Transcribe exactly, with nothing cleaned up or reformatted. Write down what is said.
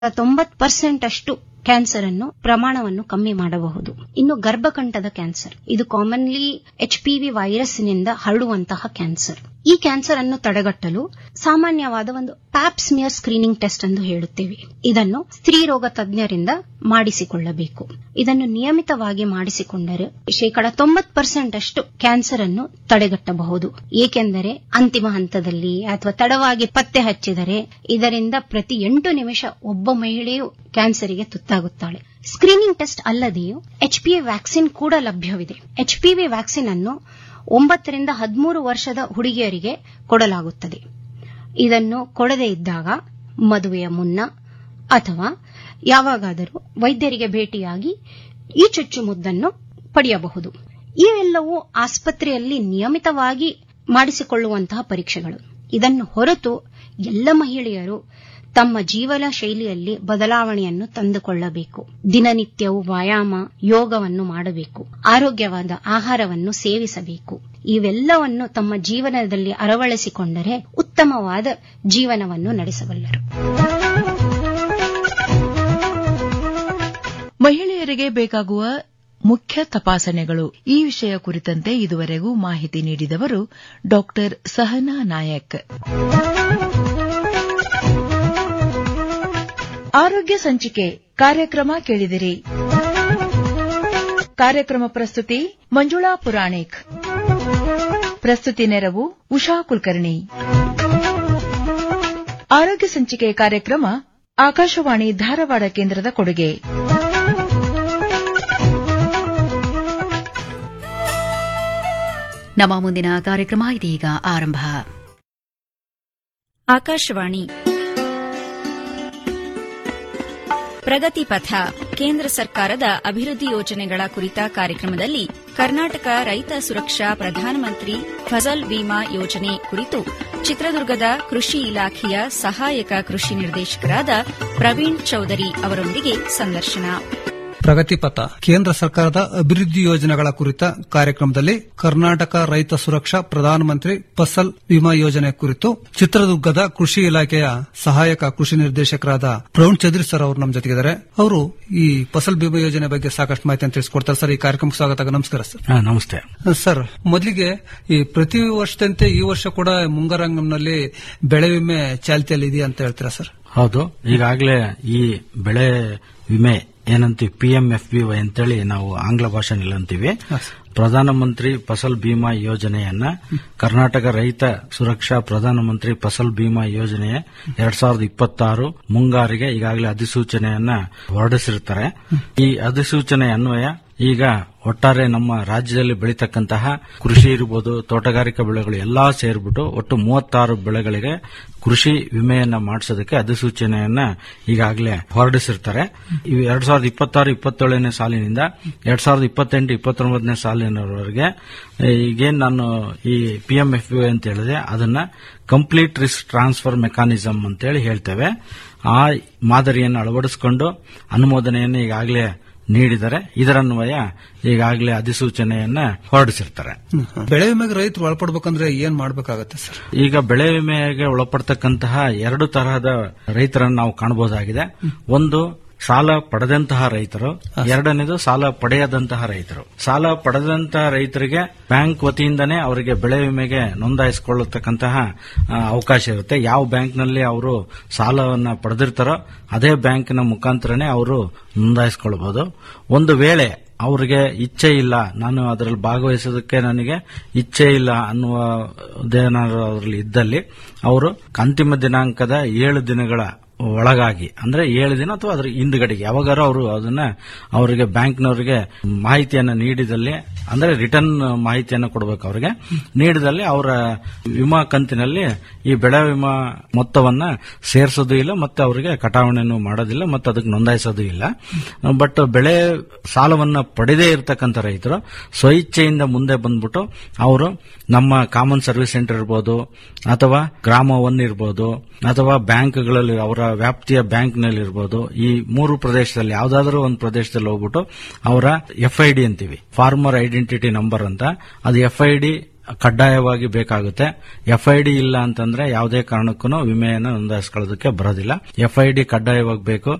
ತೊಂಬತ್ತು ಪರ್ಸೆಂಟ್ ಅಷ್ಟು ಕ್ಯಾನ್ಸರ್ ಅನ್ನು ಪ್ರಮಾಣವನ್ನು ಕಮ್ಮಿ ಮಾಡಬಹುದು. ಇನ್ನು ಗರ್ಭಕಂಠದ ಕ್ಯಾನ್ಸರ್, ಇದು commonly H P V virus ನಿಂದ ಹರಡುವಂತಹ ಕ್ಯಾನ್ಸರ್. ಈ ಕ್ಯಾನ್ಸರ್ ಅನ್ನು ತಡೆಗಟ್ಟಲು ಸಾಮಾನ್ಯವಾದ ಒಂದು ಪ್ಯಾಪ್ ಸ್ಮಿಯರ್ ಸ್ಕ್ರೀನಿಂಗ್ ಟೆಸ್ಟ್ ಎಂದು ಹೇಳುತ್ತೇವೆ. ಇದನ್ನು ಸ್ತ್ರೀ ರೋಗ ತಜ್ಞರಿಂದ ಮಾಡಿಸಿಕೊಳ್ಳಬೇಕು. ಇದನ್ನು ನಿಯಮಿತವಾಗಿ ಮಾಡಿಸಿಕೊಂಡರೆ ಶೇಕಡ ತೊಂಬತ್ತು ಪರ್ಸೆಂಟ್ ಅಷ್ಟು ಕ್ಯಾನ್ಸರ್ ಅನ್ನು ತಡೆಗಟ್ಟಬಹುದು. ಏಕೆಂದರೆ ಅಂತಿಮ ಹಂತದಲ್ಲಿ ಅಥವಾ ತಡವಾಗಿ ಪತ್ತೆ ಹಚ್ಚಿದರೆ ಇದರಿಂದ ಪ್ರತಿ ಎಂಟು ನಿಮಿಷ ಒಬ್ಬ ಮಹಿಳೆಯು ಕ್ಯಾನ್ಸರ್ಗೆ ತುತ್ತಾಗುತ್ತಾಳೆ. Screening test ಅಲ್ಲದೆಯೂ H P V vaccine ಕೂಡ ಲಭ್ಯವಿದೆ. ಎಚ್ ಪಿ ವಿ ವ್ಯಾಕ್ಸಿನ್ ಅನ್ನು ಒಂಬತ್ತರಿಂದ ಹದಿಮೂರು ವರ್ಷದ ಹುಡುಗಿಯರಿಗೆ ಕೊಡಲಾಗುತ್ತದೆ. ಇದನ್ನು ಕೊಡದೇ ಇದ್ದಾಗ ಮದುವೆಯ ಮುನ್ನ ಅಥವಾ ಯಾವಾಗಾದರೂ ವೈದ್ಯರಿಗೆ ಭೇಟಿಯಾಗಿ ಈ ಚುಚ್ಚುಮದ್ದನ್ನು ಪಡೆಯಬಹುದು. ಇವೆಲ್ಲವೂ ಆಸ್ಪತ್ರೆಯಲ್ಲಿ ನಿಯಮಿತವಾಗಿ ಮಾಡಿಸಿಕೊಳ್ಳುವಂತಹ ಪರೀಕ್ಷೆಗಳು. ಇದನ್ನು ಹೊರತು ಎಲ್ಲ ಮಹಿಳೆಯರು ತಮ್ಮ ಜೀವನ ಶೈಲಿಯಲ್ಲಿ ಬದಲಾವಣೆಯನ್ನು ತಂದುಕೊಳ್ಳಬೇಕು. ದಿನನಿತ್ಯವೂ ವ್ಯಾಯಾಮ, ಯೋಗವನ್ನು ಮಾಡಬೇಕು. ಆರೋಗ್ಯವಾದ ಆಹಾರವನ್ನು ಸೇವಿಸಬೇಕು. ಇವೆಲ್ಲವನ್ನು ತಮ್ಮ ಜೀವನದಲ್ಲಿ ಅಳವಡಿಸಿಕೊಂಡರೆ ಉತ್ತಮವಾದ ಜೀವನವನ್ನು ನಡೆಸಬಲ್ಲರು. ಮಹಿಳೆಯರಿಗೆ ಬೇಕಾಗುವ ಮುಖ್ಯ ತಪಾಸಣೆಗಳು, ಈ ವಿಷಯ ಕುರಿತಂತೆ ಇದುವರೆಗೂ ಮಾಹಿತಿ ನೀಡಿದವರು ಡಾಕ್ಟರ್ ಸಹನಾ ನಾಯಕ್. ಆರೋಗ್ಯ ಸಂಚಿಕೆ ಕಾರ್ಯಕ್ರಮ ಕೇಳಿದಿರಿ. ಕಾರ್ಯಕ್ರಮ ಪ್ರಸ್ತುತಿ ಮಂಜುಳಾ ಪುರಾಣಿಕ್. ಪ್ರಸ್ತುತಿ ನೆರವು ಉಷಾ ಕುಲಕರ್ಣಿ. ಆರೋಗ್ಯ ಸಂಚಿಕೆ ಕಾರ್ಯಕ್ರಮ ಆಕಾಶವಾಣಿ ಧಾರವಾಡ ಕೇಂದ್ರದ ಕೊಡುಗೆ. ನಮ್ಮ ಮುಂದಿನ ಕಾರ್ಯಕ್ರಮ ಇದೀಗ ಆರಂಭ. ಆಕಾಶವಾಣಿ ಪ್ರಗತಿ ಪಥ, ಕೇಂದ್ರ ಸರ್ಕಾರದ ಅಭಿವೃದ್ಧಿ ಯೋಜನೆಗಳ ಕುರಿತ ಕಾರ್ಯಕ್ರಮದಲ್ಲಿ ಕರ್ನಾಟಕ ರೈತ ಸುರಕ್ಷಾ ಪ್ರಧಾನಮಂತ್ರಿ ಫಸಲ್ ಬಿಮಾ ಯೋಜನೆ ಕುರಿತು ಚಿತ್ರದುರ್ಗದ ಕೃಷಿ ಇಲಾಖೆಯ ಸಹಾಯಕ ಕೃಷಿ ನಿರ್ದೇಶಕರಾದ ಪ್ರವೀಣ್ ಚೌಧರಿ ಅವರೊಂದಿಗೆ ಸಂದರ್ಶನ. ಪ್ರಗತಿಪಥ, ಕೇಂದ್ರ ಸರ್ಕಾರದ ಅಭಿವೃದ್ಧಿ ಯೋಜನೆಗಳ ಕುರಿತ ಕಾರ್ಯಕ್ರಮದಲ್ಲಿ ಕರ್ನಾಟಕ ರೈತ ಸುರಕ್ಷಾ ಪ್ರಧಾನಮಂತ್ರಿ ಫಸಲ್ ಬಿಮಾ ಯೋಜನೆ ಕುರಿತು ಚಿತ್ರದುರ್ಗದ ಕೃಷಿ ಇಲಾಖೆಯ ಸಹಾಯಕ ಕೃಷಿ ನಿರ್ದೇಶಕರಾದ ಪ್ರವೀಣ್ ಚೌಧರಿ ಸರ್ ಅವರು ನಮ್ಮ ಜೊತೆಗಿದ್ದಾರೆ. ಅವರು ಈ ಫಸಲ್ ಬಿಮಾ ಯೋಜನೆ ಬಗ್ಗೆ ಸಾಕಷ್ಟು ಮಾಹಿತಿಯನ್ನು ತಿಳಿಸಿಕೊಡ್ತಾರೆ. ಸರ್, ಈ ಕಾರ್ಯಕ್ರಮಕ್ಕೆ ಸ್ವಾಗತ. ನಮಸ್ಕಾರ ಸರ್. ನಮಸ್ತೆ ಸರ್. ಮೊದಲಿಗೆ ಈ ಪ್ರತಿ ವರ್ಷದಂತೆ ಈ ವರ್ಷ ಕೂಡ ಮುಂಗಾರಂಗಂನಲ್ಲಿ ಬೆಳೆ ವಿಮೆ ಚಾಲ್ತಿಯಲ್ಲಿ ಇದೆಯಾ ಅಂತ ಹೇಳ್ತೀರಾ ಸರ್? ಹೌದು, ಈಗಾಗಲೇ ಈ ಬೆಳೆ ವಿಮೆ ಏನಂತೀವಿ P M F B Y ಅಂತೇಳಿ ನಾವು ಆಂಗ್ಲ ಭಾಷೆನಲ್ಲಿ ಅಂತೀವಿ. ಪ್ರಧಾನಮಂತ್ರಿ ಫಸಲ್ ಬಿಮಾ ಯೋಜನೆಯನ್ನ ಕರ್ನಾಟಕ ರೈತ ಸುರಕ್ಷಾ ಪ್ರಧಾನಮಂತ್ರಿ ಫಸಲ್ ಬಿಮಾ ಯೋಜನೆ ಎರಡ್ ಸಾವಿರದ ಇಪ್ಪತ್ತಾರು ಮುಂಗಾರಿಗೆ ಈಗಾಗಲೇ ಅಧಿಸೂಚನೆಯನ್ನ ಹೊರಡಿಸಿರುತ್ತಾರೆ. ಈ ಅಧಿಸೂಚನೆ ಅನ್ವಯ ಈಗ ಒಟ್ಟಾರೆ ನಮ್ಮ ರಾಜ್ಯದಲ್ಲಿ ಬೆಳೀತಕ್ಕಂತಹ ಕೃಷಿ ಇರಬಹುದು, ತೋಟಗಾರಿಕಾ ಬೆಳೆಗಳು ಎಲ್ಲಾ ಸೇರ್ಬಿಟ್ಟು ಒಟ್ಟು ಮೂವತ್ತಾರು ಬೆಳೆಗಳಿಗೆ ಕೃಷಿ ವಿಮೆಯನ್ನ ಮಾಡಿಸೋದಕ್ಕೆ ಅಧಿಸೂಚನೆಯನ್ನ ಈಗಾಗಲೇ ಹೊರಡಿಸಿರ್ತಾರೆ. ಇವು ಎರಡ್ ಸಾವಿರದ ಇಪ್ಪತ್ತಾರು ಇಪ್ಪತ್ತೇಳನೇ ಸಾಲಿನಿಂದ ಎರಡ್ ಸಾವಿರದ ಇಪ್ಪತ್ತೆಂಟು ಇಪ್ಪತ್ತೊಂಬತ್ತನೇ ಸಾಲಿನವರೆಗೆ ಈಗೇನು ನಾನು ಈ ಪಿ ಎಂ ಎಫ್ ಬಿ ಅಂತ ಹೇಳಿದೆ ಅದನ್ನ ಕಂಪ್ಲೀಟ್ ರಿಸ್ಕ್ ಟ್ರಾನ್ಸ್ಫರ್ ಮೆಕಾನಿಸಮ್ ಅಂತೇಳಿ ಹೇಳ್ತೇವೆ. ಆ ಮಾದರಿಯನ್ನು ಅಳವಡಿಸಿಕೊಂಡು ಅನುಮೋದನೆಯನ್ನು ಈಗಾಗಲೇ ನೀಡಿದರೆ ಇದರನ್ವಯ ಈಗಾಗಲೇ ಅಧಿಸೂಚನೆಯನ್ನ ಹೊರಡಿಸಿರ್ತಾರೆ. ಬೆಳೆ ವಿಮೆಗೆ ರೈತರು ಒಳಪಡಬೇಕಂದ್ರೆ ಏನ್ ಮಾಡಬೇಕಾಗುತ್ತೆ ಸರ್? ಈಗ ಬೆಳೆ ವಿಮೆಗೆ ಒಳಪಡ್ತಕ್ಕಂತಹ ಎರಡು ತರಹದ ರೈತರನ್ನು ನಾವು ಕಾಣಬಹುದಾಗಿದೆ. ಒಂದು ಸಾಲ ಪಡೆದಂತಹ ರೈತರು, ಎರಡನೇದು ಸಾಲ ಪಡೆಯದಂತಹ ರೈತರು. ಸಾಲ ಪಡೆದಂತಹ ರೈತರಿಗೆ ಬ್ಯಾಂಕ್ ವತಿಯಿಂದನೇ ಅವರಿಗೆ ಬೆಳೆ ವಿಮೆಗೆ ನೋಂದಾಯಿಸಿಕೊಳ್ಳತಕ್ಕಂತಹ ಅವಕಾಶ ಇರುತ್ತೆ. ಯಾವ ಬ್ಯಾಂಕ್ನಲ್ಲಿ ಅವರು ಸಾಲವನ್ನ ಪಡೆದಿರ್ತಾರೋ ಅದೇ ಬ್ಯಾಂಕಿನ ಮುಖಾಂತರನೇ ಅವರು ನೋಂದಾಯಿಸಿಕೊಳ್ಳಬಹುದು. ಒಂದು ವೇಳೆ ಅವರಿಗೆ ಇಚ್ಛೆ ಇಲ್ಲ, ನಾನು ಅದರಲ್ಲಿ ಭಾಗವಹಿಸೋದಕ್ಕೆ ನನಗೆ ಇಚ್ಛೆ ಇಲ್ಲ ಅನ್ನುವುದೇನಾದರೂ ಅದರಲ್ಲಿ ಇದ್ದಲ್ಲಿ ಅವರು ಅಂತಿಮ ದಿನಾಂಕದ ಏಳು ದಿನಗಳ ಒಳಗಾಗಿ ಅಂದ್ರೆ ಏಳು ದಿನ ಅಥವಾ ಅದರ ಹಿಂದುಗಡೆಗೆ ಯಾವಾಗಾರು ಅವರು ಅದನ್ನ ಅವರಿಗೆ ಬ್ಯಾಂಕ್ನವರಿಗೆ ಮಾಹಿತಿಯನ್ನು ನೀಡಿದಲ್ಲಿ ಅಂದ್ರೆ ರಿಟರ್ನ್ ಮಾಹಿತಿಯನ್ನು ಕೊಡಬೇಕು. ಅವರಿಗೆ ನೀಡಿದಲ್ಲಿ ಅವರ ವಿಮಾ ಕಂತಿನಲ್ಲಿ ಈ ಬೆಳೆ ವಿಮಾ ಮೊತ್ತವನ್ನ ಸೇರಿಸೋದು ಇಲ್ಲ, ಮತ್ತೆ ಅವರಿಗೆ ಕಟಾವಣೆಯನ್ನು ಮಾಡೋದಿಲ್ಲ, ಮತ್ತೆ ಅದಕ್ಕೆ ನೋಂದಾಯಿಸೋದು ಇಲ್ಲ. ಬಟ್ ಬೆಳೆ ಸಾಲವನ್ನ ಪಡೆದೇ ಇರತಕ್ಕಂಥ ರೈತರು ಸ್ವಇಚ್ಛೆಯಿಂದ ಮುಂದೆ ಬಂದ್ಬಿಟ್ಟು ಅವರು ನಮ್ಮ ಕಾಮನ್ ಸರ್ವಿಸ್ ಸೆಂಟರ್ ಇರಬಹುದು ಅಥವಾ ಗ್ರಾಮ ಒನ್ ಇರಬಹುದು ಅಥವಾ ಬ್ಯಾಂಕ್ಗಳಲ್ಲಿ ಅವರ ವ್ಯಾಪ್ತಿಯ ಬ್ಯಾಂಕ್ನಲ್ಲಿ ಇರಬಹುದು. ಈ ಮೂರು ಪ್ರದೇಶದಲ್ಲಿ ಯಾವುದಾದ್ರೂ ಒಂದು ಪ್ರದೇಶದಲ್ಲಿ ಹೋಗ್ಬಿಟ್ಟು ಅವರ ಎಫ್ ಐ ಡಿ ಅಂತೀವಿ, ಫಾರ್ಮರ್ ಐಡೆಂಟಿಟಿ ನಂಬರ್ ಅಂತ, ಅದು ಎಫ್ ಐ ಡಿ ಕಡ್ಡಾಯವಾಗಿ ಬೇಕಾಗುತ್ತೆ. ಎಫ್ಐಡಿ ಇಲ್ಲ ಅಂತಂದ್ರೆ ಯಾವುದೇ ಕಾರಣಕ್ಕೂ ವಿಮೆಯನ್ನು ನೋಂದಾಯಿಸಿಕೊಳ್ಳೋದಕ್ಕೆ ಬರೋದಿಲ್ಲ. ಎಫ್ಐಡಿ ಕಡ್ಡಾಯವಾಗಿ ಬೇಕು.